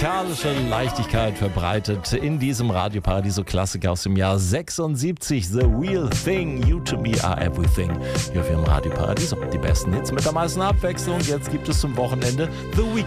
musikalische Leichtigkeit verbreitet in diesem Radio Paradiso Klassiker aus dem Jahr 76. The Real Thing, You to Me Are Everything. Hier auf Ihrem Radio Paradiso. Die besten Hits mit der meisten Abwechslung. Jetzt gibt es zum Wochenende The Weeknd.